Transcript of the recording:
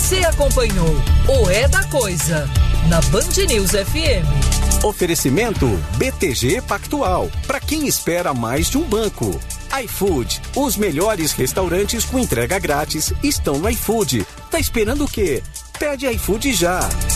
Você acompanhou o É da Coisa na Band News FM. Oferecimento BTG Pactual. Para quem espera mais de um banco. iFood. Os melhores restaurantes com entrega grátis estão no iFood. Tá esperando o quê? Pede iFood já.